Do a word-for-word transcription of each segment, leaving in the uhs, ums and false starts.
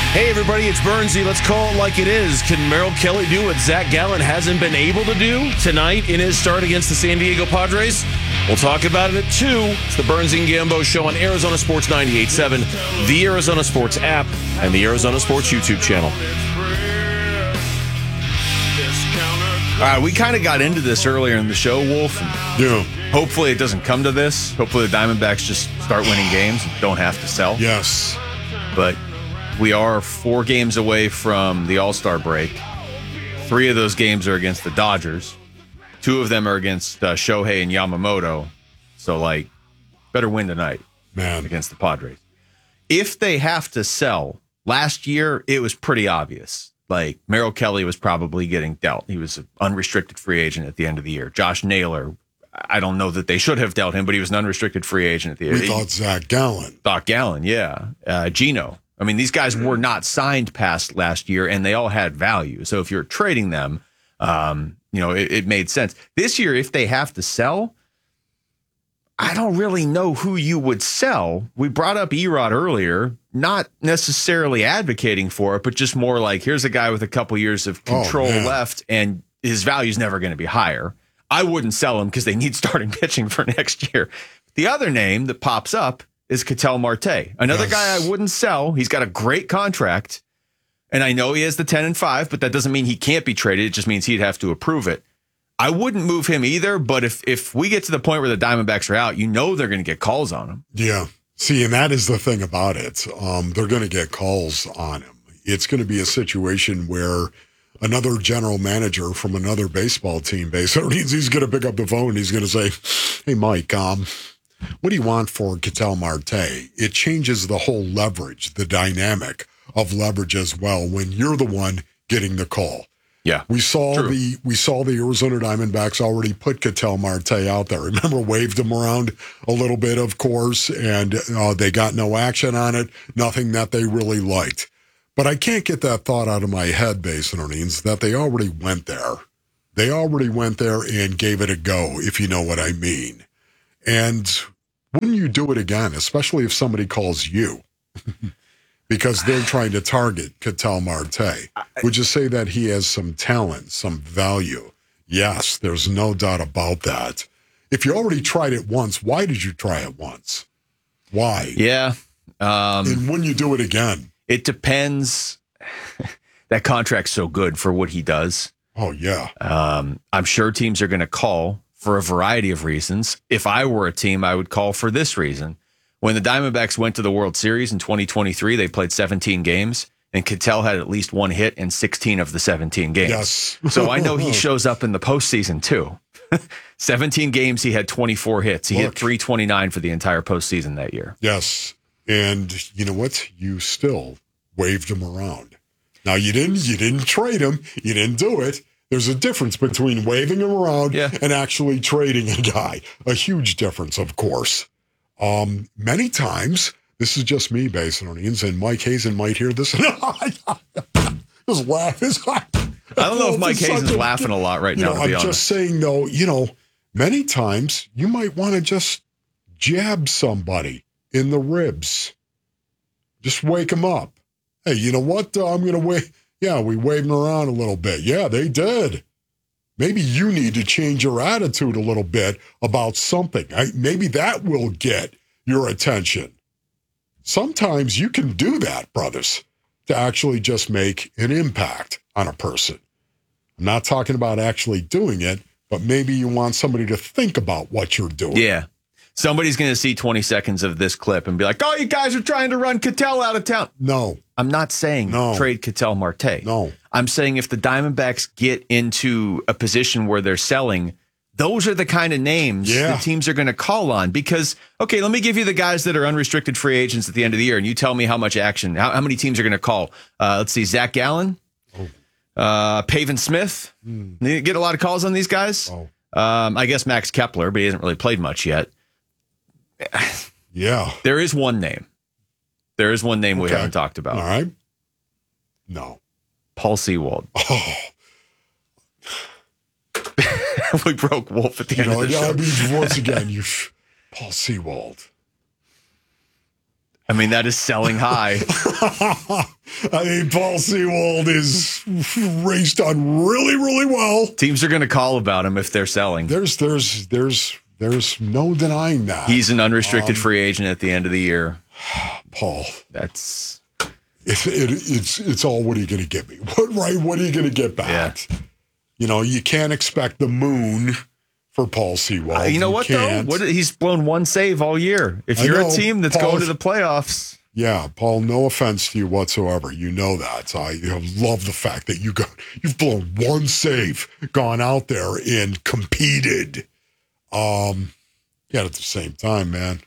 Hey, everybody, it's Bernsey. Let's call it like it is. Can Merrill Kelly do what Zach Gallen hasn't been able to do tonight in his start against the San Diego Padres? We'll talk about it at two. It's the Bernsey and Gambo Show on Arizona Sports ninety-eight point seven, the Arizona Sports app, and the Arizona Sports YouTube channel. All right, we kind of got into this earlier in the show, Wolf. Yeah. Hopefully it doesn't come to this. Hopefully the Diamondbacks just start winning games and don't have to sell. Yes. But we are four games away from the All-Star break. Three of those games are against the Dodgers. Two of them are against uh, Shohei and Yamamoto. So, like, better win tonight Man. against the Padres. If they have to sell, last year it was pretty obvious. Like, Merrill Kelly was probably getting dealt. He was an unrestricted free agent at the end of the year. Josh Naylor, I don't know that they should have dealt him, but he was an unrestricted free agent at the end. We thought Zach Gallen. Thought Gallen, yeah. Uh, Gino. I mean, these guys were not signed past last year, and they all had value. So if you're trading them, um, you know, it, it made sense. This year, if they have to sell, I don't really know who you would sell. We brought up Erod earlier, not necessarily advocating for it, but just more like, here's a guy with a couple years of control oh, left, and his value's never going to be higher. I wouldn't sell him because they need starting pitching for next year. The other name that pops up is Ketel Marte. Another yes. guy I wouldn't sell. He's got a great contract, and I know he has the ten and five, but that doesn't mean he can't be traded. It just means he'd have to approve it. I wouldn't move him either, but if if we get to the point where the Diamondbacks are out, you know they're going to get calls on him. Yeah. See, and that is the thing about it. Um, they're going to get calls on him. It's going to be a situation where another general manager from another baseball team, basically, he's going to pick up the phone and he's going to say, hey, Mike, um, what do you want for Ketel Marte? It changes the whole leverage, the dynamic of leverage as well when you're the one getting the call. Yeah, we saw true. the we saw the Arizona Diamondbacks already put Ketel Marte out there. Remember, waved him around a little bit, of course, and uh, they got no action on it. Nothing that they really liked. But I can't get that thought out of my head, Basin Orleans, that they already went there. They already went there and gave it a go, if you know what I mean. And wouldn't you do it again, especially if somebody calls you? Because they're trying to target Ketel Marte. Would you say that he has some talent, some value? Yes, there's no doubt about that. If you already tried it once, why did you try it once? Why? Yeah. Um, and wouldn't you do it again? It depends. That contract's so good for what he does. Oh, yeah. Um, I'm sure teams are going to call for a variety of reasons. If I were a team, I would call for this reason. When the Diamondbacks went to the World Series in twenty twenty-three, they played seventeen games, and Ketel had at least one hit in sixteen of the seventeen games. Yes. So I know he shows up in the postseason, too. seventeen games, he had twenty-four hits. He Look, hit three twenty-nine for the entire postseason that year. Yes. And you know what? You still waved him around. Now, you didn't you didn't trade him. You didn't do it. There's a difference between waving him around yeah. and actually trading a guy. A huge difference, of course. Um, many times, this is just me, Basin Orleans, and Mike Hazen might hear this. Just laugh. I don't know if Mike Hazen's laughing a lot right now, know, to be I'm honest. just saying, though, you know, many times you might want to just jab somebody in the ribs. Just wake them up. Hey, you know what? Uh, I'm going to wait. Yeah, we waved them around a little bit. Yeah, they did. Maybe you need to change your attitude a little bit about something. I, maybe that will get your attention. Sometimes you can do that, brothers, to actually just make an impact on a person. I'm not talking about actually doing it, but maybe you want somebody to think about what you're doing. Yeah. Somebody's going to see twenty seconds of this clip and be like, oh, you guys are trying to run Ketel out of town. No. I'm not saying no. trade Ketel Marte. No. I'm saying if the Diamondbacks get into a position where they're selling, those are the kind of names yeah. that teams are going to call on. Because, okay, let me give you the guys that are unrestricted free agents at the end of the year, and you tell me how much action, how, how many teams are going to call. Uh, let's see, Zach Gallen, oh. uh, Pavin Smith. Mm. You get a lot of calls on these guys. Oh. Um, I guess Max Kepler, but he hasn't really played much yet. Yeah. There is one name. There is one name okay. we haven't talked about. All right. No. Paul Sewald. Oh. We broke Wolf at the you end know, of the show. I mean, once again, you, Paul Sewald. I mean, that is selling high. I mean, Paul Sewald is race done really, really well. Teams are going to call about him if they're selling. There's, there's, there's, there's no denying that. He's an unrestricted um, free agent at the end of the year. Paul, that's it, it, it's it's all. What are you going to give me? What right? What are you going to get back? Yeah. You know, you can't expect the moon for Paul Sewald. Uh, you know you what can't. though? What he's blown one save all year. If I you're know, a team that's Paul's, going to the playoffs. Yeah, Paul, no offense to you whatsoever. You know that. So I you know, love the fact that you got you've blown one save, gone out there and competed. Um, yet at the same time, man,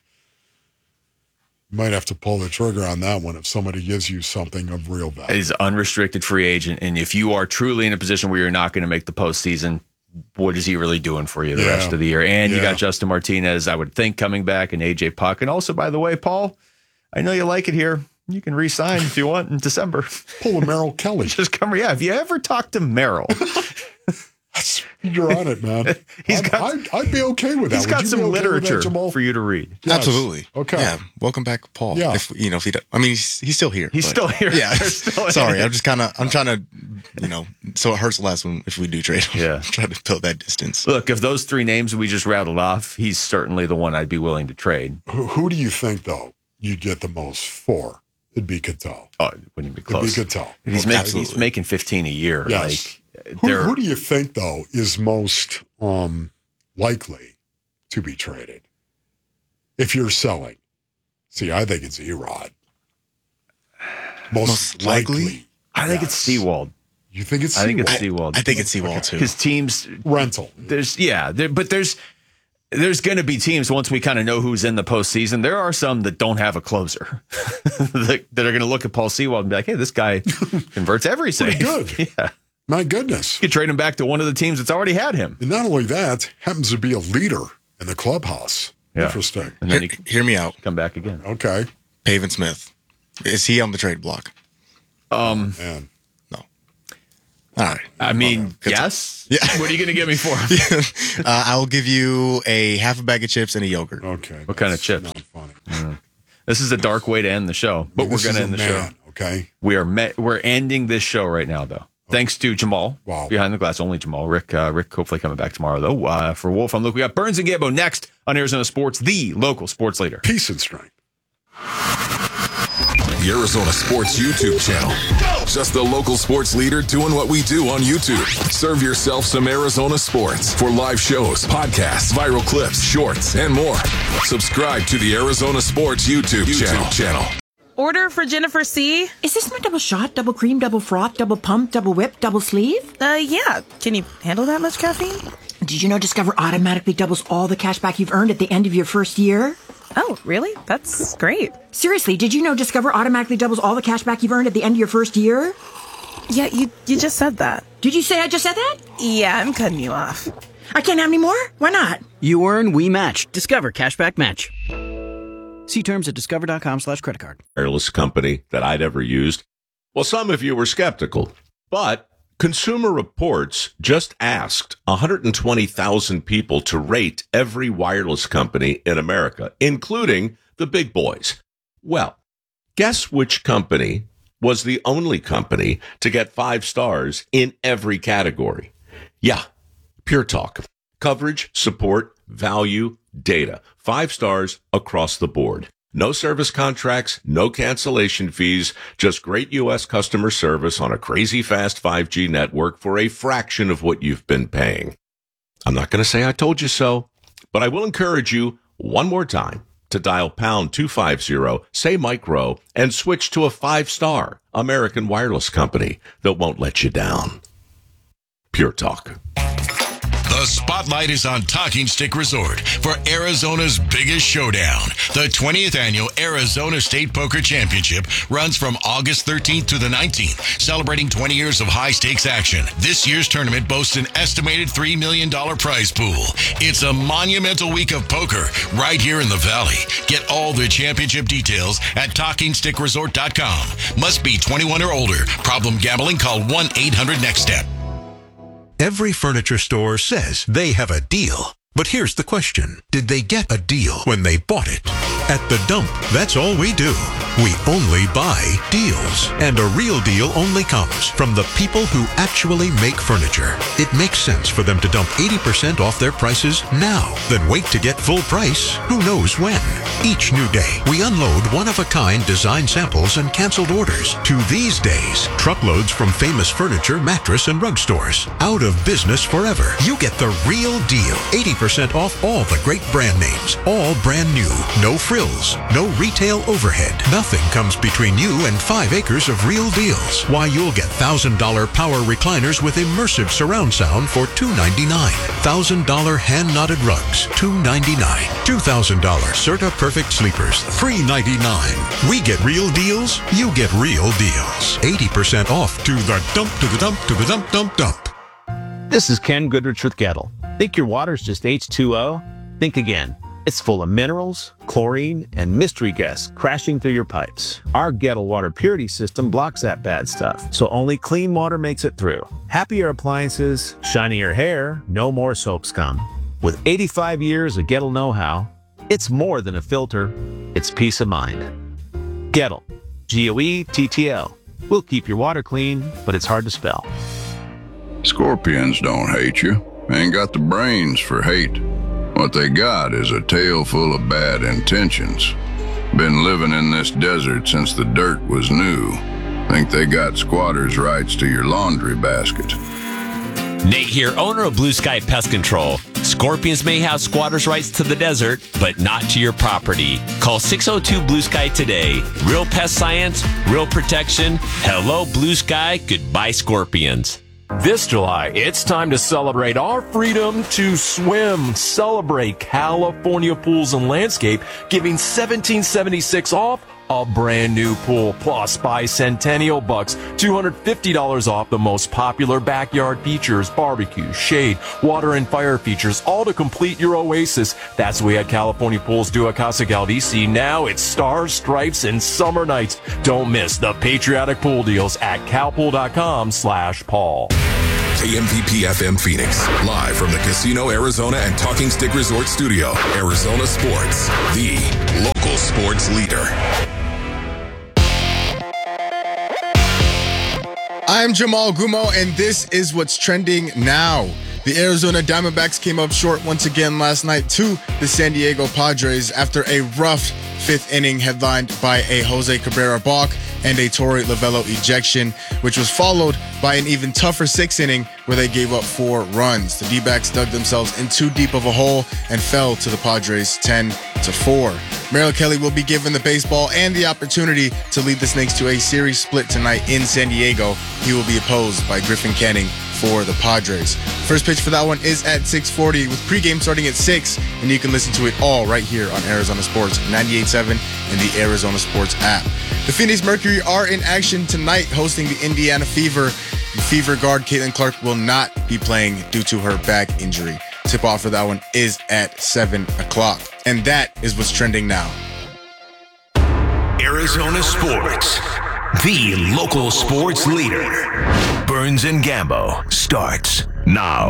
you might have to pull the trigger on that one if somebody gives you something of real value. He's an unrestricted free agent, and if you are truly in a position where you're not going to make the postseason, what is he really doing for you the Yeah. rest of the year? And Yeah. you got Justin Martinez, I would think, coming back, and A J Puck. And also, by the way, Paul, I know you like it here. You can re-sign if you want in December. Pull a Merrill Kelly. Just come. Yeah, have you ever talked to Merrill? You're on it, man. He's I'd, got- I'd, I'd be okay with that. He's Would got you some be okay with that, literature Jamal? for you to read. Yes. Absolutely. Okay. Yeah. Welcome back, Paul. Yeah. If, you know, if he, I mean, he's, he's still here. He's but- still here. Yeah. They're still in Sorry. it. I'm just kind of, I'm trying to, you know, so it hurts less when if we do trade him. Yeah. Try to build that distance. Look, if those three names we just rattled off, he's certainly the one I'd be willing to trade. Who, who do you think, though, you'd get the most for? It'd be Cattell. Oh, it wouldn't be It'd close. be Cattell. He's, Okay. making, he's making fifteen a year. Yes. Like, Who, they're- who do you think, though, is most um, likely to be traded if you're selling? See, I think it's E-Rod. Most, Most likely. likely? I think it's Yes. Sewald. You think it's I think it's Sewald? Sewald. I think it's Sewald too. Because teams, rental. there's yeah, there, but there's there's going to be teams once we kind of know who's in the postseason. There are some that don't have a closer that, that are going to look at Paul Sewald and be like, "Hey, this guy converts every save." Pretty good. Yeah, My goodness. you could trade him back to one of the teams that's already had him. And not only that, happens to be a leader in the clubhouse. Yeah. Interesting. And then Hear, he can hear me out. come back again. Okay. Pavin Smith. Is he on the trade block? Um, Man. No. All right. I mean, Good yes. Yeah. What are you going to give me for him? uh, I will give you a half a bag of chips and a yogurt. Okay. What kind of That's chips? Not funny. This is a dark way to end the show, but This we're going is to a end the man, show. Okay. We are met, we're ending this show right now, though. Thanks to Jamal. Wow. Behind the glass, only Jamal. Rick, uh, Rick, hopefully coming back tomorrow, though. Uh, for Wolf, I'm Luke. We got Burns and Gambo next on Arizona Sports, the local sports leader. Peace and strength. The Arizona Sports YouTube channel. Just the local sports leader doing what we do on YouTube. Serve yourself some Arizona sports for live shows, podcasts, viral clips, shorts, and more. Subscribe to the Arizona Sports YouTube, YouTube channel. channel. Order for Jennifer C. Is this my double shot, double cream, double froth, double pump, double whip, double sleeve? Uh, yeah. Can you handle that much caffeine? Did you know Discover automatically doubles all the cash back you've earned at the end of your first year? Oh, really? That's great. Seriously, did you know Discover automatically doubles all the cash back you've earned at the end of your first year? Yeah, you you just said that. Did you say I just said that? Yeah, I'm cutting you off. I can't have any more? Why not? You earn, we match. Discover Cashback Match. See terms at discover.com slash credit card. Wireless company that I'd ever used. Well, some of you were skeptical, but Consumer Reports just asked one hundred twenty thousand people to rate every wireless company in America, including the big boys. Well, guess which company was the only company to get five stars in every category? Yeah, Pure Talk. Coverage, support, value, data. Five stars across the board. No service contracts, no cancellation fees, just great U S customer service on a crazy fast five G network for a fraction of what you've been paying. I'm not going to say I told you so, but I will encourage you one more time to dial pound two fifty, say micro, and switch to a five-star American wireless company that won't let you down. Pure Talk. The spotlight is on Talking Stick Resort for Arizona's biggest showdown. The twentieth annual Arizona State Poker Championship runs from August thirteenth to the nineteenth, celebrating twenty years of high-stakes action. This year's tournament boasts an estimated three million dollars prize pool. It's a monumental week of poker right here in the Valley. Get all the championship details at talking stick resort dot com. Must be twenty-one or older. Problem gambling? Call one eight hundred next step. Every furniture store says they have a deal. But here's the question. Did they get a deal when they bought it? At The Dump, that's all we do. We only buy deals. And a real deal only comes from the people who actually make furniture. It makes sense for them to dump eighty percent off their prices now, then wait to get full price who knows when. Each new day, we unload one-of-a-kind design samples and canceled orders. To these days, truckloads from famous furniture, mattress, and rug stores. Out of business forever. You get the real deal. eighty percent off all the great brand names. All brand new. No frills. No retail overhead. Nothing comes between you and five acres of real deals. Why, you'll get one thousand dollars power recliners with immersive surround sound for two hundred ninety-nine dollars. one thousand dollars hand-knotted rugs, two hundred ninety-nine dollars. two thousand dollars Serta Perfect Sleepers, three hundred ninety-nine dollars. We get real deals, you get real deals. eighty percent off to the dump, to the dump, to the dump, dump, dump. This is Ken Goodrich with Gettle. Think your water's just H two O? Think again. It's full of minerals, chlorine, and mystery guests crashing through your pipes. Our Gettle water purity system blocks that bad stuff, so only clean water makes it through. Happier appliances, shinier hair, no more soap scum. With eighty-five years of Gettle know-how, it's more than a filter, it's peace of mind. Gettle, G O E T T L. We'll keep your water clean, but it's hard to spell. Scorpions don't hate you. Ain't got the brains for hate. What they got is a tail full of bad intentions. Been living in this desert since the dirt was new. Think they got squatters' rights to your laundry basket. Nate here, owner of Blue Sky Pest Control. Scorpions may have squatters' rights to the desert, but not to your property. Call six oh two Blue Sky today. Real pest science, real protection. Hello, Blue Sky. Goodbye, Scorpions. This July, it's time to celebrate our freedom to swim. Celebrate California Pools and Landscape, giving seventeen seventy-six off a brand new pool, plus bicentennial bucks, two hundred fifty dollars off the most popular backyard features, barbecue, shade, water, and fire features, all to complete your oasis. That's the way at California Pools do at Casa Galdici. Now it's stars, stripes, and summer nights. Don't miss the patriotic pool deals at calpool.com slash Paul. K M P P F M Phoenix, live from the Casino Arizona and Talking Stick Resort Studio. Arizona Sports, the local sports leader. I'm Jamal Gumo, and this is what's trending now. The Arizona Diamondbacks came up short once again last night to the San Diego Padres after a rough fifth inning headlined by a Jose Cabrera balk and a Torey Lovullo ejection, which was followed by an even tougher sixth inning where they gave up four runs. The D-backs dug themselves in too deep of a hole and fell to the Padres ten to four. Merrill Kelly will be given the baseball and the opportunity to lead the Snakes to a series split tonight in San Diego. He will be opposed by Griffin Canning for the Padres. First pitch for that one is at six forty with pregame starting at six, and you can listen to it all right here on Arizona Sports ninety-eight point seven and the Arizona Sports app. The Phoenix Mercury are in action tonight hosting the Indiana Fever. The Fever guard Caitlin Clark will not be playing due to her back injury. Tip-off for that one is at seven o'clock. And that is what's trending now. Arizona Sports, the local sports leader. Burns and Gambo starts now.